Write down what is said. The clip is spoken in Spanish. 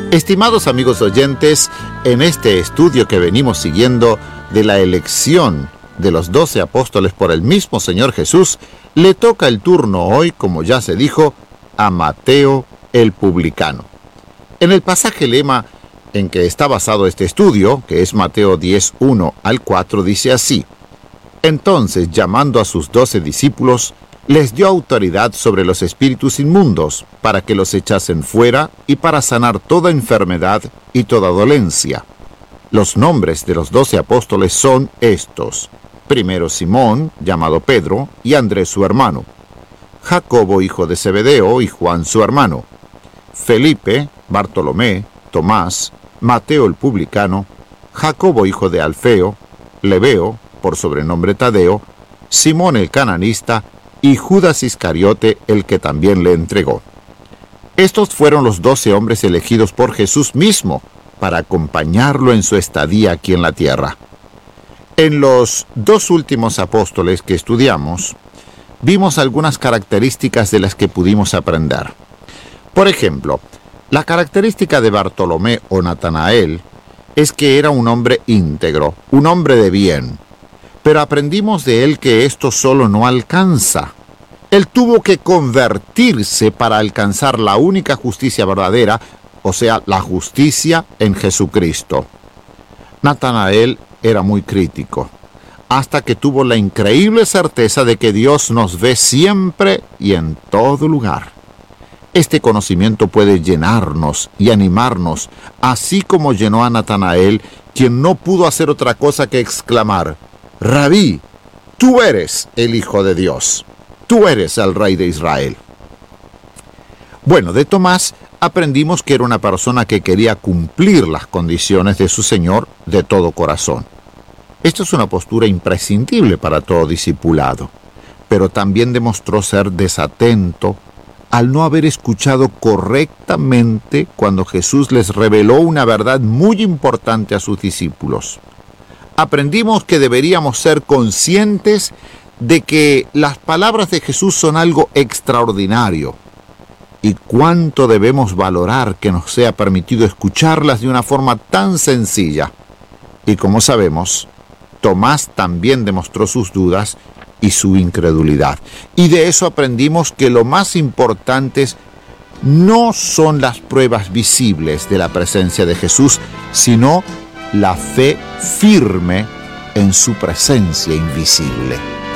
Estimados amigos oyentes, en este estudio que venimos siguiendo de la elección de los 12 apóstoles por el mismo Señor Jesús, le toca el turno hoy, como ya se dijo, a Mateo el publicano. En el pasaje lema en que está basado este estudio, que es Mateo 10, 1 al 4, dice así: Entonces, llamando a sus 12 discípulos, les dio autoridad sobre los espíritus inmundos, para que los echasen fuera y para sanar toda enfermedad y toda dolencia. Los nombres de los 12 apóstoles son estos: primero Simón, llamado Pedro, y Andrés su hermano; Jacobo, hijo de Zebedeo, y Juan su hermano; Felipe, Bartolomé, Tomás, Mateo el publicano, Jacobo, hijo de Alfeo, Lebeo, por sobrenombre Tadeo, Simón el cananista, y Judas Iscariote, el que también le entregó. Estos fueron los 12 hombres elegidos por Jesús mismo para acompañarlo en su estadía aquí en la tierra. En los 2 últimos apóstoles que estudiamos, vimos algunas características de las que pudimos aprender. Por ejemplo, la característica de Bartolomé o Natanael es que era un hombre íntegro, un hombre de bien. Pero aprendimos de él que esto solo no alcanza. Él tuvo que convertirse para alcanzar la única justicia verdadera, o sea, la justicia en Jesucristo. Natanael era muy crítico, hasta que tuvo la increíble certeza de que Dios nos ve siempre y en todo lugar. Este conocimiento puede llenarnos y animarnos, así como llenó a Natanael, quien no pudo hacer otra cosa que exclamar: Rabí, tú eres el Hijo de Dios, tú eres el Rey de Israel. Bueno, de Tomás aprendimos que era una persona que quería cumplir las condiciones de su Señor de todo corazón. Esta es una postura imprescindible para todo discipulado, pero también demostró ser desatento al no haber escuchado correctamente cuando Jesús les reveló una verdad muy importante a sus discípulos. Aprendimos que deberíamos ser conscientes de que las palabras de Jesús son algo extraordinario y cuánto debemos valorar que nos sea permitido escucharlas de una forma tan sencilla. Y como sabemos, Tomás también demostró sus dudas y su incredulidad. Y de eso aprendimos que lo más importantes no son las pruebas visibles de la presencia de Jesús, sino la fe firme en su presencia invisible.